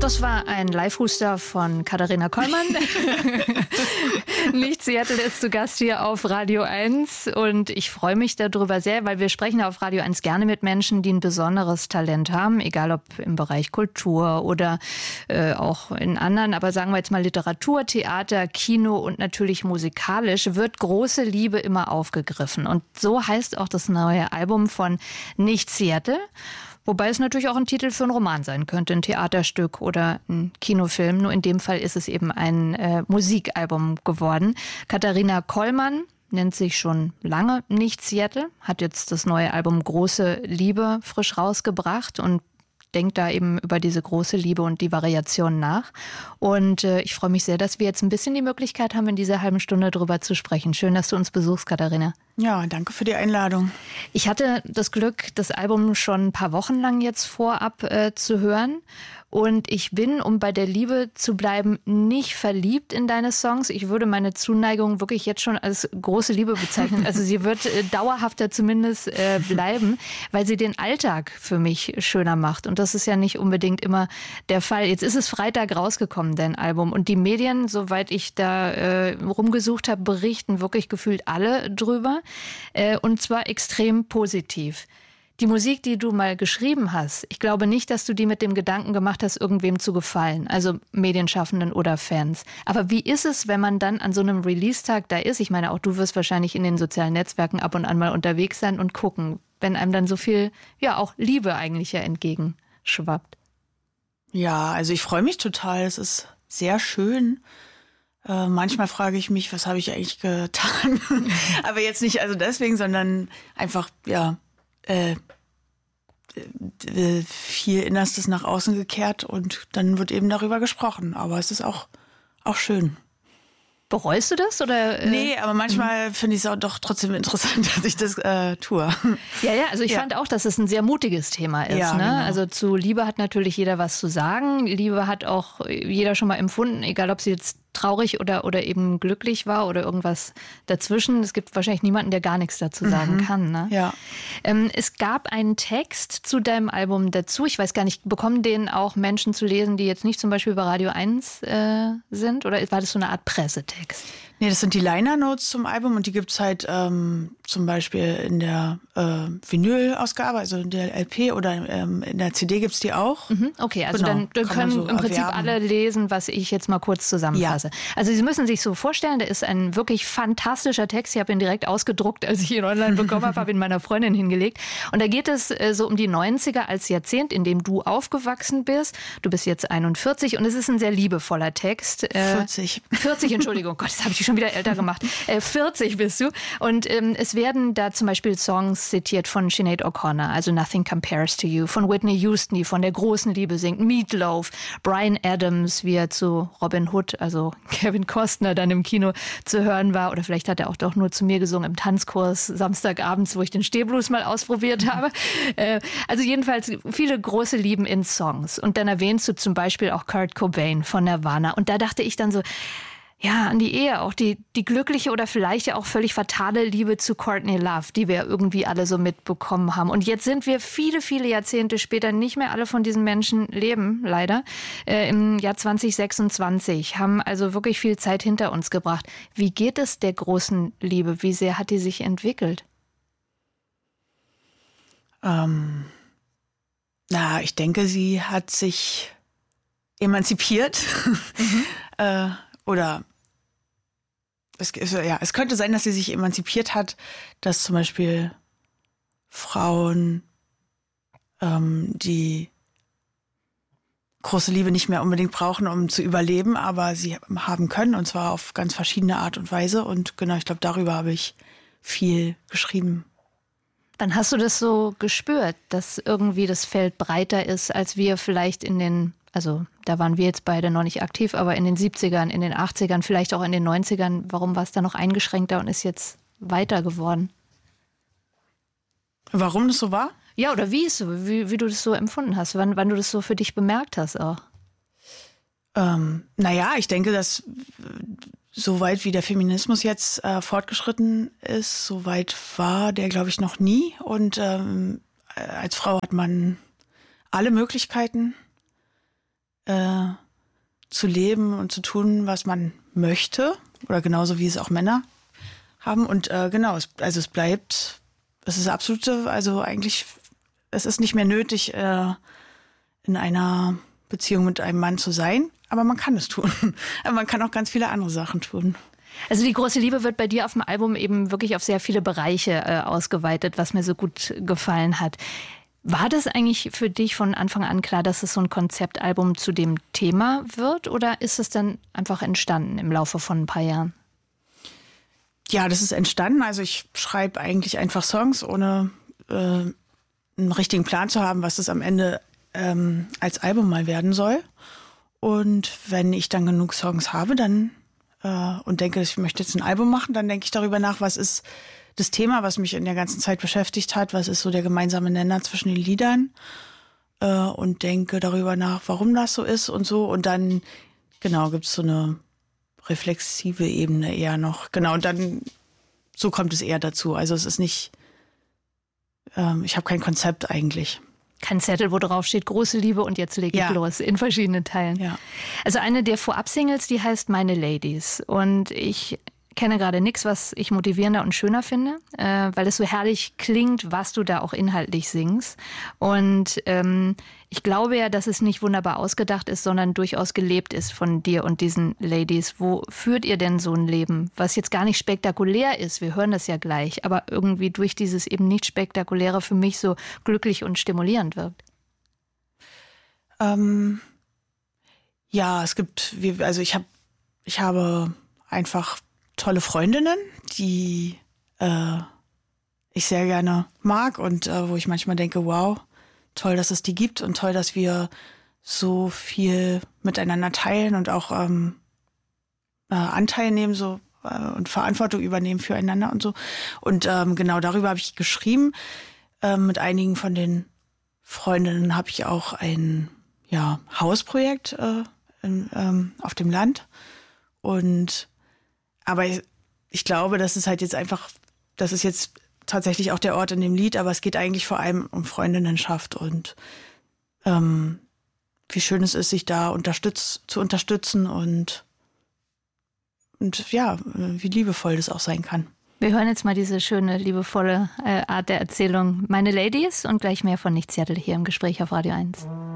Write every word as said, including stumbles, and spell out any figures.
Das war ein Live-Huster von Katharina Kollmann. Nicht Seattle ist zu Gast hier auf Radio eins und ich freue mich darüber sehr, weil wir sprechen auf Radio eins gerne mit Menschen, die ein besonderes Talent haben, egal ob im Bereich Kultur oder äh, auch in anderen, aber sagen wir jetzt mal Literatur, Theater, Kino und natürlich musikalisch wird große Liebe immer aufgegriffen. Und so heißt auch das neue Album von Nicht Seattle. Wobei es natürlich auch ein Titel für einen Roman sein könnte, ein Theaterstück oder ein Kinofilm. Nur in dem Fall ist es eben ein äh, Musikalbum geworden. Katharina Kollmann nennt sich schon lange Nicht Seattle, hat jetzt das neue Album Große Liebe frisch rausgebracht und denkt da eben über diese große Liebe und die Variation nach. Und äh, ich freue mich sehr, dass wir jetzt ein bisschen die Möglichkeit haben, in dieser halben Stunde drüber zu sprechen. Schön, dass du uns besuchst, Katharina. Ja, danke für die Einladung. Ich hatte das Glück, das Album schon ein paar Wochen lang jetzt vorab äh, zu hören. Und ich bin, um bei der Liebe zu bleiben, nicht verliebt in deine Songs. Ich würde meine Zuneigung wirklich jetzt schon als große Liebe bezeichnen. Also sie wird äh, dauerhafter zumindest äh, bleiben, weil sie den Alltag für mich schöner macht. Und das ist ja nicht unbedingt immer der Fall. Jetzt ist es Freitag rausgekommen, dein Album. Und die Medien, soweit ich da äh, rumgesucht habe, berichten wirklich gefühlt alle drüber. Äh, und zwar extrem positiv. Die Musik, die du mal geschrieben hast, ich glaube nicht, dass du die mit dem Gedanken gemacht hast, irgendwem zu gefallen, also Medienschaffenden oder Fans. Aber wie ist es, wenn man dann an so einem Release-Tag da ist? Ich meine, auch du wirst wahrscheinlich in den sozialen Netzwerken ab und an mal unterwegs sein und gucken, wenn einem dann so viel, ja, auch Liebe eigentlich ja entgegenschwappt. Ja, also ich freue mich total. Es ist sehr schön. Äh, manchmal frage ich mich, was habe ich eigentlich getan? Aber jetzt nicht also deswegen, sondern einfach, ja, Äh, viel Innerstes nach außen gekehrt und dann wird eben darüber gesprochen. Aber es ist auch, auch schön. Bereust du das? Oder, äh? Nee, aber manchmal finde ich es auch doch trotzdem interessant, dass ich das äh, tue. Ja, ja, also ich ja. fand auch, dass es ein sehr mutiges Thema ist. Ja, ne? genau. Also zu Liebe hat natürlich jeder was zu sagen. Liebe hat auch jeder schon mal empfunden, egal ob sie jetzt traurig oder, oder eben glücklich war oder irgendwas dazwischen. Es gibt wahrscheinlich niemanden, der gar nichts dazu sagen mhm. kann. Ne? Ja. Ähm, es gab einen Text zu deinem Album dazu. Ich weiß gar nicht, bekommen den auch Menschen zu lesen, die jetzt nicht zum Beispiel bei Radio eins äh, sind? Oder war das so eine Art Pressetext? Nee, das sind die Liner-Notes zum Album und die gibt's halt ähm, zum Beispiel in der äh, Vinyl-Ausgabe, also in der L P oder ähm, in der C D gibt's die auch. Mhm, okay, also genau, dann, dann können so im Prinzip erwerben. alle lesen, was ich jetzt mal kurz zusammenfasse. Ja. Also Sie müssen sich so vorstellen, der ist ein wirklich fantastischer Text. Ich habe ihn direkt ausgedruckt, als ich ihn online bekommen habe, habe ihn meiner Freundin hingelegt. Und da geht es äh, so um die neunziger als Jahrzehnt, in dem du aufgewachsen bist. Du bist jetzt einundvierzig und es ist ein sehr liebevoller Text. Äh, vierzig. vierzig, Entschuldigung, Gott, das habe ich schon wieder älter gemacht. Äh, vierzig bist du. Und ähm, es werden da zum Beispiel Songs zitiert von Sinead O'Connor, also Nothing Compares to You, von Whitney Houston, die von der großen Liebe singt, Meatloaf, Bryan Adams, wie er zu Robin Hood, also Kevin Costner, dann im Kino zu hören war. Oder vielleicht hat er auch doch nur zu mir gesungen im Tanzkurs Samstagabends, wo ich den Stehblues mal ausprobiert habe. Äh, also jedenfalls viele große Lieben in Songs. Und dann erwähnst du zum Beispiel auch Kurt Cobain von Nirvana. Und da dachte ich dann so, ja, an die Ehe, auch die, die glückliche oder vielleicht ja auch völlig fatale Liebe zu Courtney Love, die wir irgendwie alle so mitbekommen haben. Und jetzt sind wir viele, viele Jahrzehnte später, nicht mehr alle von diesen Menschen leben, leider, äh, im Jahr zwanzig sechsundzwanzig, haben also wirklich viel Zeit hinter uns gebracht. Wie geht es der großen Liebe? Wie sehr hat die sich entwickelt? Ähm, na, ich denke, sie hat sich emanzipiert. Mhm. äh, oder Es, ja, es könnte sein, dass sie sich emanzipiert hat, dass zum Beispiel Frauen ähm, die große Liebe nicht mehr unbedingt brauchen, um zu überleben, aber sie haben können, und zwar auf ganz verschiedene Art und Weise. Und genau, ich glaube, darüber habe ich viel geschrieben. Wann hast du das so gespürt, dass irgendwie das Feld breiter ist, als wir vielleicht in den, also da waren wir jetzt beide noch nicht aktiv, aber in den siebzigern, in den achtzigern, vielleicht auch in den neunzigern, warum war es da noch eingeschränkter und ist jetzt weiter geworden? Warum das so war? Ja, oder wie es so, wie, wie du das so empfunden hast, wann, wann du das so für dich bemerkt hast auch. Ähm, naja, ich denke, dass so weit wie der Feminismus jetzt äh, fortgeschritten ist, so weit war der, glaube ich, noch nie. Und ähm, als Frau hat man alle Möglichkeiten. äh, zu leben und zu tun, was man möchte. Oder genauso wie es auch Männer haben. Und äh, genau, es, also es bleibt, es ist absolute, also eigentlich, es ist nicht mehr nötig, äh, in einer Beziehung mit einem Mann zu sein, aber man kann es tun. Aber man kann auch ganz viele andere Sachen tun. Also die große Liebe wird bei dir auf dem Album eben wirklich auf sehr viele Bereiche äh, ausgeweitet, was mir so gut gefallen hat. War das eigentlich für dich von Anfang an klar, dass es so ein Konzeptalbum zu dem Thema wird, oder ist es dann einfach entstanden im Laufe von ein paar Jahren? Ja, das ist entstanden. Also ich schreibe eigentlich einfach Songs, ohne äh, einen richtigen Plan zu haben, was das am Ende ähm, als Album mal werden soll. Und wenn ich dann genug Songs habe, dann äh, und denke, ich möchte jetzt ein Album machen, dann denke ich darüber nach, was ist das Thema, was mich in der ganzen Zeit beschäftigt hat, was ist so der gemeinsame Nenner zwischen den Liedern, äh, und denke darüber nach, warum das so ist und so. Und dann, genau, gibt es so eine reflexive Ebene eher noch. Genau, und dann, so kommt es eher dazu. Also es ist nicht, ähm, ich habe kein Konzept eigentlich. Kein Zettel, wo drauf steht, große Liebe und jetzt lege ich Ja. los, in verschiedenen Teilen. Ja. Also eine der Vorab-Singles, die heißt Meine Ladies. Und ich kenne gerade nichts, was ich motivierender und schöner finde, äh, weil es so herrlich klingt, was du da auch inhaltlich singst. Und ähm, ich glaube ja, dass es nicht wunderbar ausgedacht ist, sondern durchaus gelebt ist von dir und diesen Ladies. Wo führt ihr denn so ein Leben, was jetzt gar nicht spektakulär ist? Wir hören das ja gleich, aber irgendwie durch dieses eben nicht spektakuläre für mich so glücklich und stimulierend wirkt. Ähm, ja, es gibt, also ich habe, ich habe einfach tolle Freundinnen, die äh, ich sehr gerne mag und äh, wo ich manchmal denke, wow, toll, dass es die gibt und toll, dass wir so viel miteinander teilen und auch ähm, äh, Anteil nehmen so äh, und Verantwortung übernehmen füreinander und so. Und ähm, genau darüber habe ich geschrieben. Äh, mit einigen von den Freundinnen habe ich auch ein ja, Hausprojekt äh, in, ähm, auf dem Land. Und aber ich, ich glaube, das ist halt jetzt einfach, das ist jetzt tatsächlich auch der Ort in dem Lied, aber es geht eigentlich vor allem um Freundinnenschaft und ähm, wie schön es ist, sich da unterstütz, zu unterstützen und, und ja, wie liebevoll das auch sein kann. Wir hören jetzt mal diese schöne, liebevolle äh, Art der Erzählung Meine Ladies und gleich mehr von Nichts Seattle hier im Gespräch auf Radio eins.